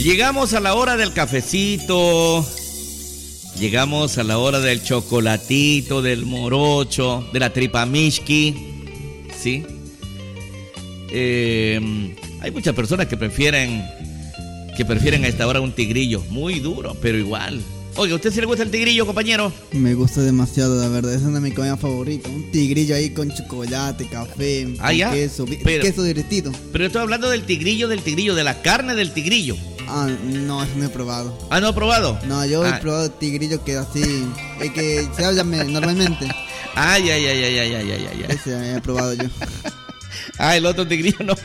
Llegamos a la hora del cafecito, llegamos a la hora del chocolatito, del morocho, de la tripamishki, ¿sí? Hay muchas personas que prefieren a esta hora un tigrillo, muy duro, pero igual. Oye, ¿a usted sí le gusta el tigrillo, compañero? Me gusta demasiado, la verdad, esa es una de mis comidas favoritas. Un tigrillo ahí con chocolate, café, con queso, queso directito. Pero estoy hablando del tigrillo, de la carne del tigrillo. Ah, no, eso no he probado. ¿Ah, no he probado? No, yo he probado tigrillo que así, que se habla normalmente. Ay. Ese he probado yo. El otro tigrillo no.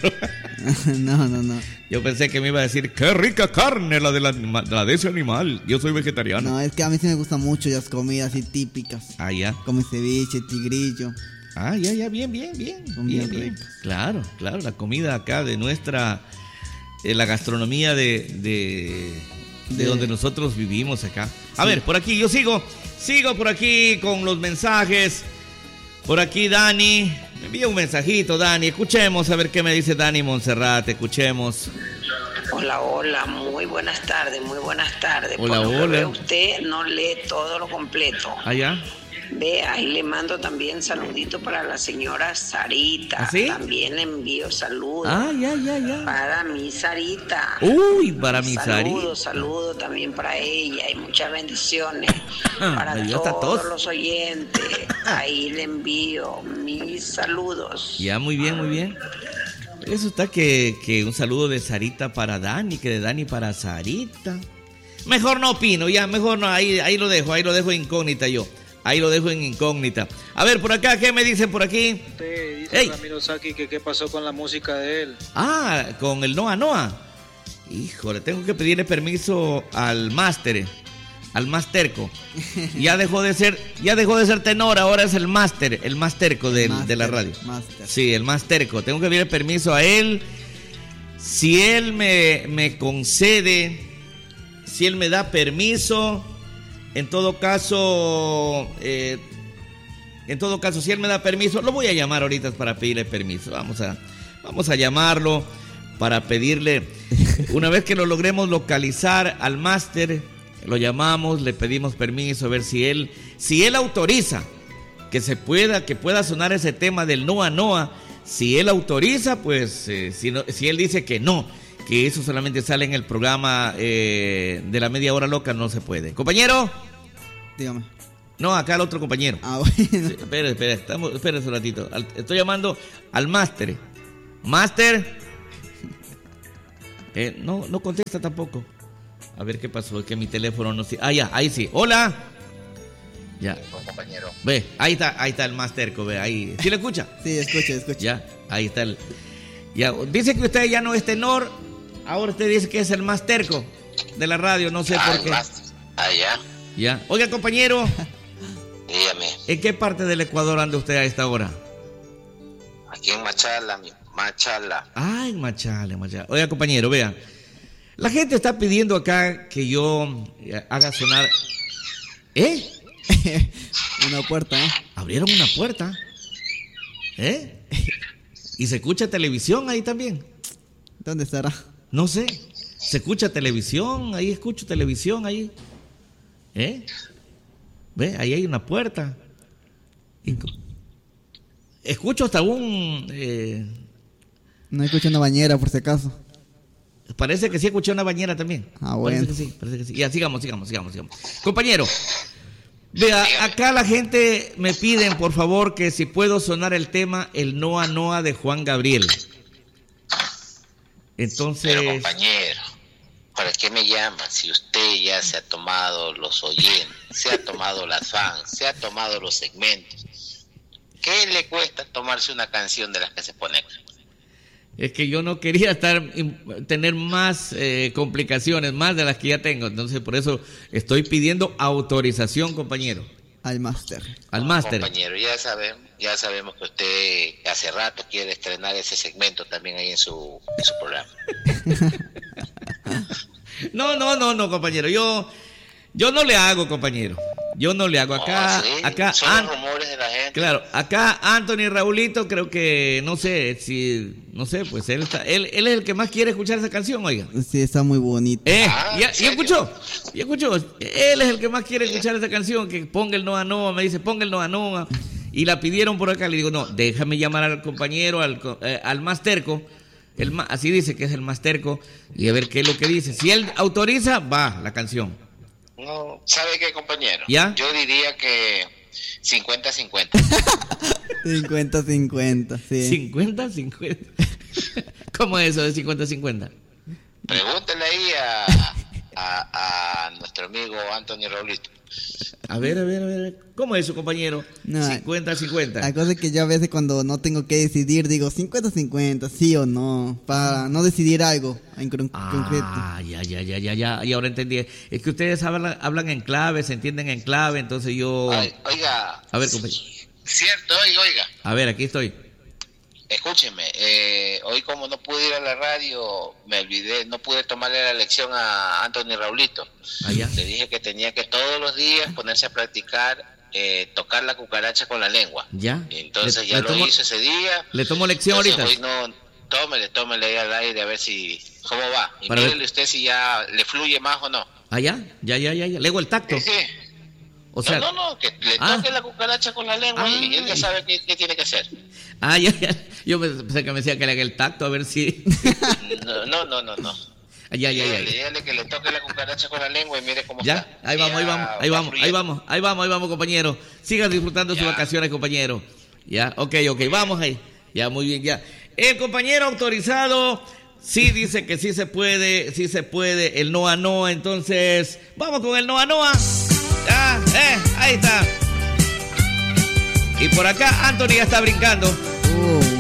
No. Yo pensé que me iba a decir, qué rica carne la de ese animal. Yo soy vegetariano. No, es que a mí sí me gustan mucho las comidas así típicas. Ya. Como ceviche, tigrillo. Ya, bien. Bien. Claro, la comida acá de nuestra, la gastronomía de donde nosotros vivimos acá. A ver, por aquí yo sigo por aquí con los mensajes. Por aquí Dani, me envía un mensajito, Dani, escuchemos a ver qué me dice Dani Montserrat, escuchemos. Hola, muy buenas tardes. Hola. Usted no lee todo lo completo. ¿Ya? Ve, ahí le mando también saludito para la señora Sarita. ¿Ah, sí? También le envío saludos. Ya. Para mi Sarita. Uy, para mi Sarita. Saludos también para ella y muchas bendiciones para todos los oyentes. Ahí le envío mis saludos. Ya, muy bien. Eso está que un saludo de Sarita para Dani, que de Dani para Sarita. Mejor no opino, mejor no, ahí lo dejo incógnita yo. Ahí lo dejo en incógnita. A ver, por acá, ¿qué me dicen por aquí? Dice Ramiro Saki que qué pasó con la música de él. Con el Noa. Híjole, tengo que pedirle permiso al Masterco. Ya dejó de ser tenor, ahora es el Masterco de la radio. Master. Sí, el Masterco. Tengo que pedirle permiso a él. Si él me concede, si él me da permiso, en todo caso, si él me da permiso, lo voy a llamar ahorita para pedirle permiso. Vamos a llamarlo para pedirle, una vez que lo logremos localizar al máster, lo llamamos, le pedimos permiso, a ver si él autoriza que pueda sonar ese tema del Noa. Si él autoriza, pues, si él dice que no, que eso solamente sale en el programa de la media hora loca, no se puede. Compañero. Dígame. No, acá el otro compañero. Bueno. Sí, espérese un ratito. Estoy llamando al máster. ¿Máster? No contesta tampoco. A ver qué pasó, es que mi teléfono no... ya, ahí sí. Hola. Ya. Compañero. Ve, ahí está el másterco, ve, ahí. ¿Sí lo escucha? Sí, escucha. Ya, ahí está ya, dice que usted ya no es tenor, ahora usted dice que es el másterco de la radio, no sé por qué. Ya. Oiga, compañero. Dígame. ¿En qué parte del Ecuador anda usted a esta hora? Aquí en Machala. En Machala. Oiga, compañero, vea. La gente está pidiendo acá que yo haga sonar... Una puerta, Abrieron una puerta. ¿Y se escucha televisión ahí también? ¿Dónde estará? No sé. ¿Se escucha televisión? Ahí escucho televisión ahí. Ve, ahí hay una puerta. Escucho hasta No escucho una bañera, por si acaso. Parece que sí escuché una bañera también. Bueno. Parece que sí. Ya, sigamos. Compañero, vea, acá la gente me piden, por favor, que si puedo sonar el tema El Noa de Juan Gabriel. Entonces... Pero, compañero, ¿para qué me llama? Si usted ya se ha tomado los oyentes, se ha tomado las fans, se ha tomado los segmentos. ¿Qué le cuesta tomarse una canción de las que se pone? Es que yo no quería tener más complicaciones, más de las que ya tengo. Entonces, por eso estoy pidiendo autorización, compañero. Al máster. Compañero, ya sabemos que usted hace rato quiere estrenar ese segmento también ahí en su programa. No, compañero. Yo no le hago, compañero. Yo no le hago. Acá Son los rumores de la gente. entiendes? Claro, acá Anthony Raulito, creo que, no sé, pues él es el que más quiere escuchar esa canción, oiga. Sí, está muy bonita. ¿Ya escuchó? Él es el que más quiere escuchar esa canción, que ponga el Noa Noa, me dice, ponga el Noa Noa. Y la pidieron por acá, le digo, no, déjame llamar al compañero, al más terco, así dice que es el más terco, y a ver qué es lo que dice. Si él autoriza, va la canción. No, ¿sabe qué, compañero? ¿Ya? Yo diría que 50-50. 50-50, sí. 50-50. ¿Cómo es eso de 50-50? Pregúntale ahí a nuestro amigo Anthony Raulito. A ver. ¿Cómo es eso, compañero? No, 50-50. La cosa es que yo a veces cuando no tengo que decidir digo 50-50, sí o no, para no decidir algo en concreto. Ya. Y ahora entendí. Es que ustedes hablan en clave, se entienden en clave, entonces yo... Oiga. A ver, compañero. Cierto, oiga. A ver, aquí estoy. Escúcheme, hoy como no pude ir a la radio, me olvidé, no pude tomarle la lección a Anthony Raulito. ¿Ya? Le dije que tenía que todos los días ponerse a practicar, tocar la cucaracha con la lengua. ¿Ya? Entonces lo hizo ese día. ¿Le tomo lección ahorita? Hoy no, tómele ahí al aire a ver cómo va. Y mírele usted si ya le fluye más o no. Ya. Le hago el tacto. Sí. O sea, no, que le toque la cucaracha con la lengua y él ya sabe qué tiene que hacer. Ya. Yo pensé que me decía que le haga el tacto, a ver si... No. Dígale que le toque la cucaracha con la lengua y mire cómo está. Ahí vamos, compañero. Sigan disfrutando sus vacaciones, compañero. Ya, ok, vamos ahí. Ya, muy bien, ya. El compañero autorizado... Sí, dice que sí se puede, el Noa Noa, entonces, vamos con el Noa Noa. Ahí está. Y por acá Anthony ya está brincando.